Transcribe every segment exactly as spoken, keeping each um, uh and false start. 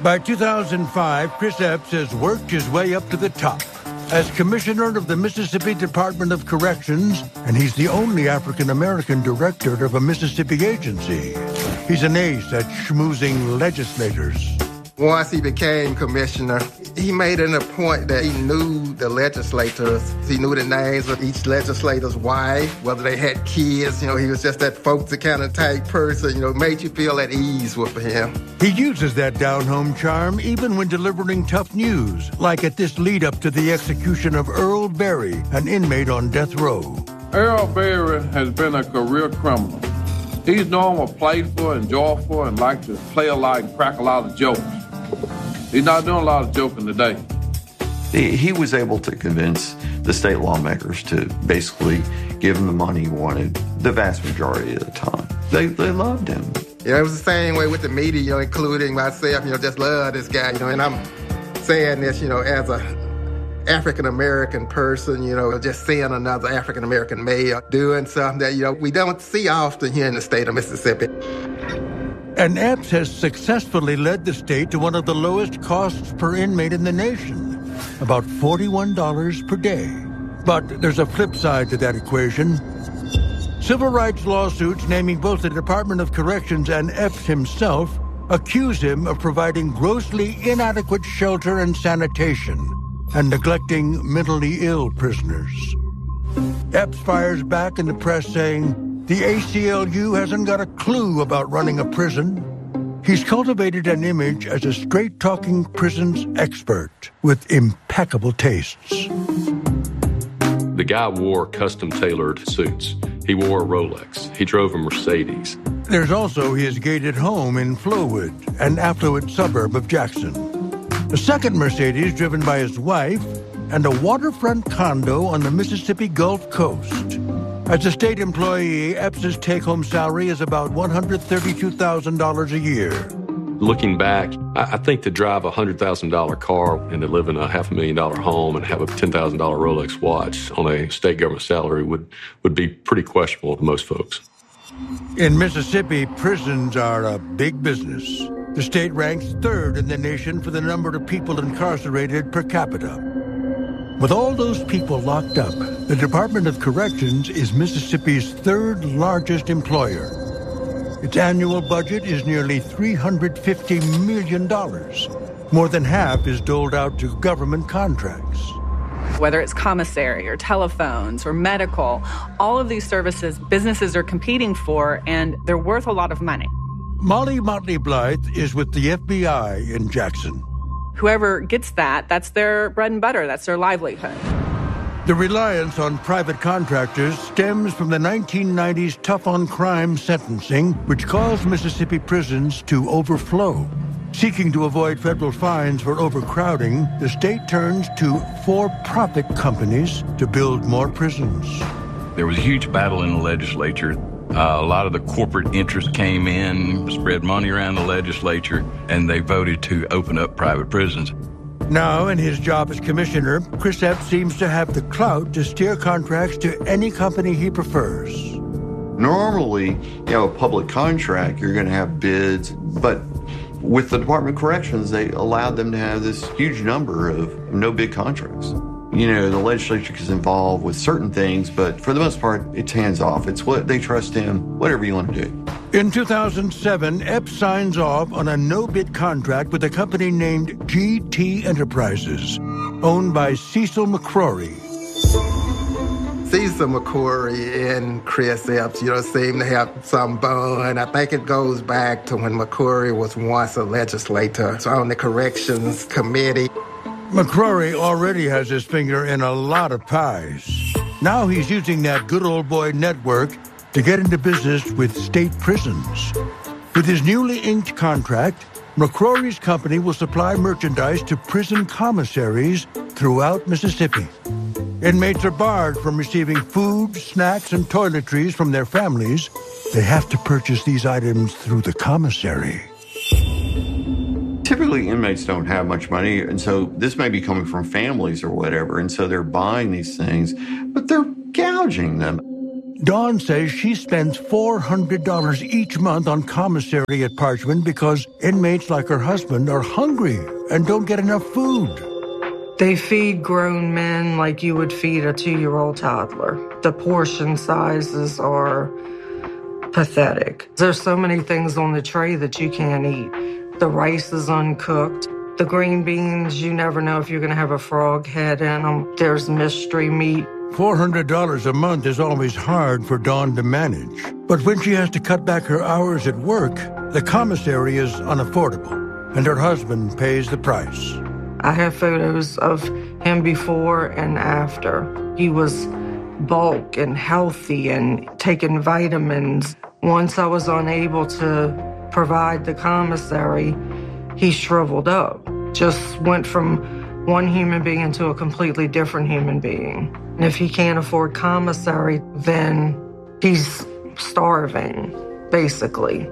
By two thousand five, Chris Epps has worked his way up to the top as commissioner of the Mississippi Department of Corrections, and he's the only African-American director of a Mississippi agency. He's an ace at schmoozing legislators. Once he became commissioner, he made it a point that he knew the legislators. He knew the names of each legislator's wife, whether they had kids. You know, he was just that folksy kind of type person, you know, made you feel at ease with him. He uses that down-home charm even when delivering tough news, like at this lead-up to the execution of Earl Berry, an inmate on death row. Earl Berry has been a career criminal. He's normal, playful, and joyful, and likes to play a lot and crack a lot of jokes. He's not doing a lot of joking today. He, he was able to convince the state lawmakers to basically give him the money he wanted the vast majority of the time. They they loved him. Yeah, it was the same way with the media, you know, including myself, you know, just love this guy, you know, and I'm saying this, you know, as a African-American person, you know, just seeing another African-American mayor doing something that, you know, we don't see often here in the state of Mississippi. And Epps has successfully led the state to one of the lowest costs per inmate in the nation, about forty-one dollars per day. But there's a flip side to that equation. Civil rights lawsuits naming both the Department of Corrections and Epps himself accuse him of providing grossly inadequate shelter and sanitation and neglecting mentally ill prisoners. Epps fires back in the press saying, the A C L U hasn't got a clue about running a prison. He's cultivated an image as a straight-talking prisons expert with impeccable tastes. The guy wore custom-tailored suits. He wore a Rolex. He drove a Mercedes. There's also his gated home in Flowood, an affluent suburb of Jackson. A second Mercedes driven by his wife, and a waterfront condo on the Mississippi Gulf Coast. As a state employee, Epps' take-home salary is about one hundred thirty-two thousand dollars a year. Looking back, I think to drive a one hundred thousand dollars car and to live in a half a million dollar home and have a ten thousand dollars Rolex watch on a state government salary would, would be pretty questionable to most folks. In Mississippi, prisons are a big business. The state ranks third in the nation for the number of people incarcerated per capita. With all those people locked up, the Department of Corrections is Mississippi's third largest employer. Its annual budget is nearly three hundred fifty million dollars. More than half is doled out to government contracts. Whether it's commissary or telephones or medical, all of these services businesses are competing for, and they're worth a lot of money. Molly Motley Blythe is with the F B I in Jackson. Whoever gets that, that's their bread and butter, that's their livelihood. The reliance on private contractors stems from the nineteen nineties tough-on-crime sentencing, which caused Mississippi prisons to overflow. Seeking to avoid federal fines for overcrowding, the state turns to for-profit companies to build more prisons. There was a huge battle in the legislature. Uh, a lot of the corporate interests came in, spread money around the legislature, and they voted to open up private prisons. Now, in his job as commissioner, Chris Epps seems to have the clout to steer contracts to any company he prefers. Normally, you know, a public contract, you're going to have bids, but with the Department of Corrections, they allowed them to have this huge number of no-bid contracts. You know, the legislature is involved with certain things, but for the most part, it's hands-off. It's what they trust in, whatever you want to do. In two thousand seven, Epps signs off on a no-bid contract with a company named G T Enterprises, owned by Cecil McCrory. Cecil McCrory and Chris Epps, you know, seem to have some bond. I think it goes back to when McCrory was once a legislator on the Corrections Committee. McCrory already has his finger in a lot of pies. Now he's using that good old boy network to get into business with state prisons. With his newly inked contract, McCrory's company will supply merchandise to prison commissaries throughout Mississippi. Inmates are barred from receiving food, snacks, and toiletries from their families. They have to purchase these items through the commissary. Typically, inmates don't have much money, and so this may be coming from families or whatever, and so they're buying these things, but they're gouging them. Dawn says she spends four hundred dollars each month on commissary at Parchman because inmates like her husband are hungry and don't get enough food. They feed grown men like you would feed a two-year-old toddler. The portion sizes are pathetic. There's so many things on the tray that you can't eat. The rice is uncooked. The green beans, you never know if you're going to have a frog head in them. There's mystery meat. four hundred dollars a month is always hard for Dawn to manage. But when she has to cut back her hours at work, the commissary is unaffordable, and her husband pays the price. I have photos of him before and after. He was bulk and healthy and taking vitamins. Once I was unable to provide the commissary, he shriveled up. Just went from one human being to a completely different human being. And if he can't afford commissary, then he's starving, basically.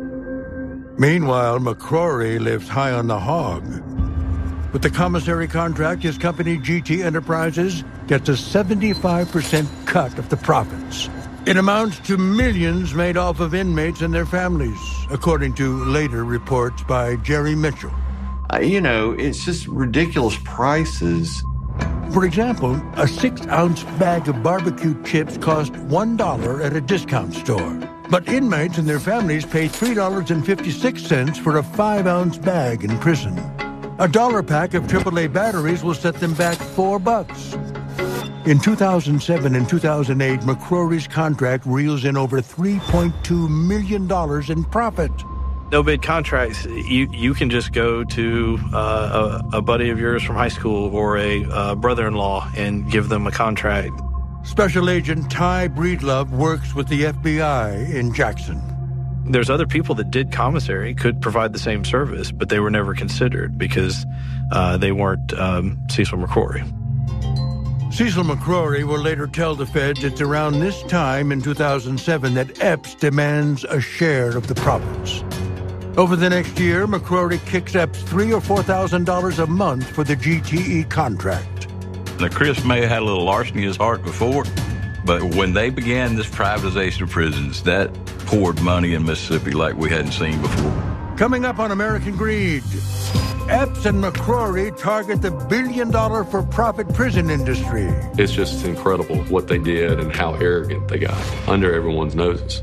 Meanwhile, McCrory lives high on the hog. With the commissary contract, his company, G T Enterprises, gets a seventy-five percent cut of the profits. It amounts to millions made off of inmates and their families, according to later reports by Jerry Mitchell. Uh, you know, it's just ridiculous prices. For example, a six-ounce bag of barbecue chips cost one dollar at a discount store. But inmates and their families pay three dollars and fifty-six cents for a five-ounce bag in prison. A dollar pack of triple A batteries will set them back four bucks. In two thousand seven and two thousand eight, McCrory's contract reels in over three point two million dollars in profit. No-bid contracts, you you can just go to uh, a, a buddy of yours from high school or a uh, brother-in-law and give them a contract. Special Agent Ty Breedlove works with the F B I in Jackson. There's other people that did commissary, could provide the same service, but they were never considered because uh, they weren't um, Cecil McCrory. Cecil McCrory will later tell the feds it's around this time in two thousand seven that Epps demands a share of the profits. Over the next year, McCrory kicks Epps three or four thousand dollars a month for the G T E contract. Now, Chris may have had a little larceny in his heart before, but when they began this privatization of prisons, that poured money in Mississippi like we hadn't seen before. Coming up on American Greed, Epps and McCrory target the billion-dollar for-profit prison industry. It's just incredible what they did and how arrogant they got under everyone's noses.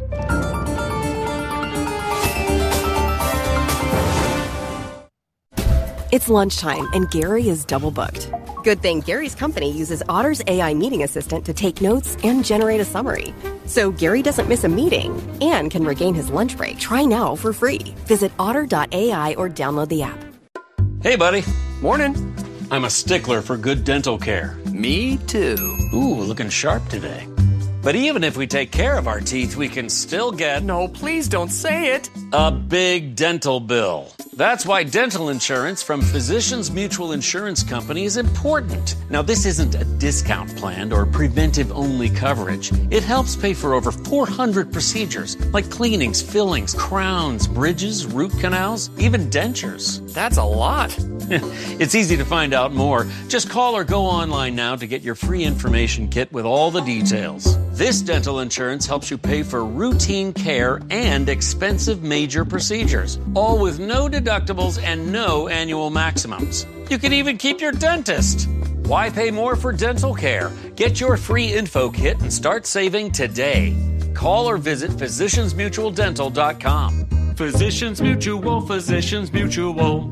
It's lunchtime, and Gary is double booked. Good thing Gary's company uses Otter's A I meeting assistant to take notes and generate a summary. So Gary doesn't miss a meeting and can regain his lunch break. Try now for free. Visit otter dot A I or download the app. Hey, buddy. Morning. I'm a stickler for good dental care. Me too. Ooh, looking sharp today. But even if we take care of our teeth, we can still get... No, please don't say it. A big dental bill. That's why dental insurance from Physicians Mutual Insurance Company is important. Now, this isn't a discount plan or preventive-only coverage. It helps pay for over four hundred procedures, like cleanings, fillings, crowns, bridges, root canals, even dentures. That's a lot. It's easy to find out more. Just call or go online now to get your free information kit with all the details. This dental insurance helps you pay for routine care and expensive major procedures, all with no deductibles and no annual maximums. You can even keep your dentist. Why pay more for dental care? Get your free info kit and start saving today. Call or visit physicians mutual dental dot com. Physicians Mutual, Physicians Mutual.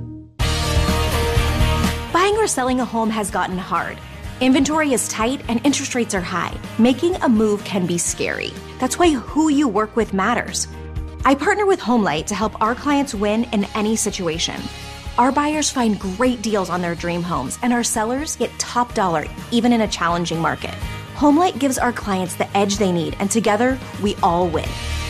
Buying or selling a home has gotten hard. Inventory is tight and interest rates are high. Making a move can be scary. That's why who you work with matters. I partner with HomeLight to help our clients win in any situation. Our buyers find great deals on their dream homes, and our sellers get top dollar, even in a challenging market. HomeLight gives our clients the edge they need, and together, we all win.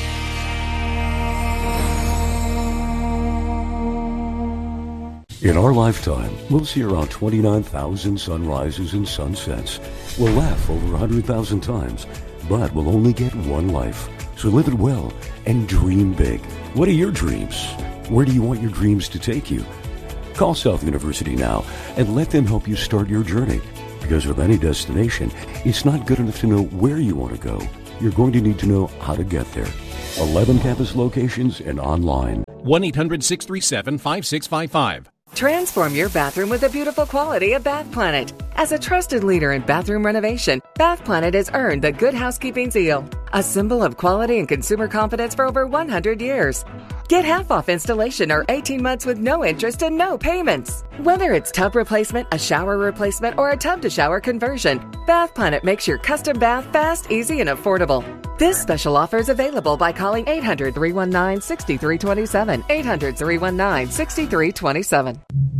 In our lifetime, we'll see around twenty-nine thousand sunrises and sunsets. We'll laugh over one hundred thousand times, but we'll only get one life. So live it well and dream big. What are your dreams? Where do you want your dreams to take you? Call South University now and let them help you start your journey. Because with any destination, it's not good enough to know where you want to go. you're going to need to know how to get there. eleven campus locations and online. one eight hundred six three seven five six five five. Transform your bathroom with the beautiful quality of Bath Planet. As a trusted leader in bathroom renovation, Bath Planet has earned the Good Housekeeping seal, a symbol of quality and consumer confidence for over one hundred years. Get half off installation or eighteen months with no interest and no payments. Whether it's tub replacement, a shower replacement, or a tub-to-shower conversion, Bath Planet makes your custom bath fast, easy, and affordable. This special offer is available by calling eight hundred, three one nine, six three two seven, eight hundred, three one nine, six three two seven.